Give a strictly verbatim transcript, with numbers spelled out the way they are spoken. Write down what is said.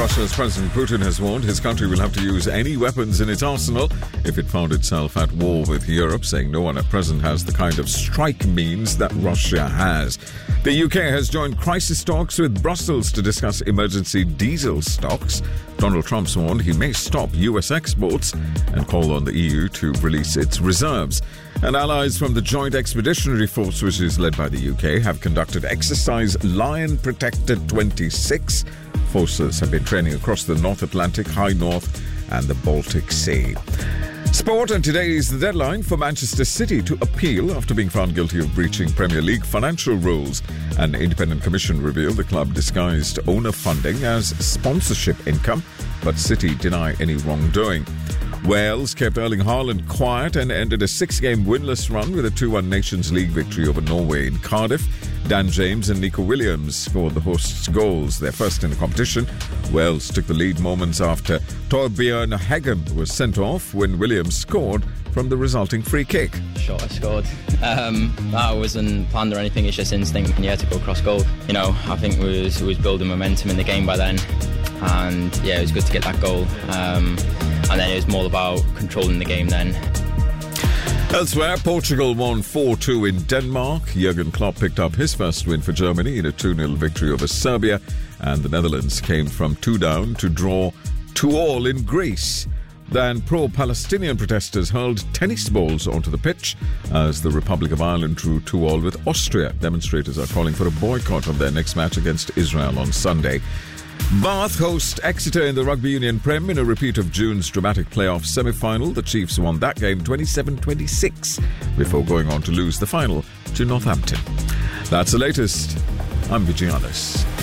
Russia's President Putin has warned his country will have to use any weapons in its arsenal if it found itself at war with Europe, saying no one at present has the kind of strike means that Russia has. The U K has joined crisis talks with Brussels to discuss emergency diesel stocks. Donald Trump's warned he may stop U S exports and called on the E U to release its reserves. And allies from the Joint Expeditionary Force, which is led by the U K, have conducted exercise Lion Protected twenty-six. Forces have been training across the North Atlantic, High North and the Baltic Sea. Sport, and today is the deadline for Manchester City to appeal after being found guilty of breaching Premier League financial rules. An independent commission revealed the club disguised owner funding as sponsorship income, but City deny any wrongdoing. Wales kept Erling Haaland quiet and ended a six-game winless run with a two one Nations League victory over Norway in Cardiff. Dan James and Nico Williams scored the hosts' goals, their first in the competition. Wales took the lead moments after Torbjørn Hagen was sent off when Williams scored from the resulting free kick. Shot I scored. Um, that wasn't planned or anything, it's just instinct, and you had to go cross goal. You know, I think we was, we was building momentum in the game by then, and yeah, it was good to get that goal. Um, and then it was more about controlling the game then. Elsewhere, Portugal won four two in Denmark. Jurgen Klopp picked up his first win for Germany in a two nil victory over Serbia, and the Netherlands came from two down to draw two all in Greece. Then pro-Palestinian protesters hurled tennis balls onto the pitch as the Republic of Ireland drew two all with Austria. Demonstrators are calling for a boycott of their next match against Israel on Sunday. Bath host Exeter in the Rugby Union Prem in a repeat of June's dramatic playoff semi-final. The Chiefs won that game twenty-seven twenty-six before going on to lose the final to Northampton. That's the latest. I'm Vijay Alice.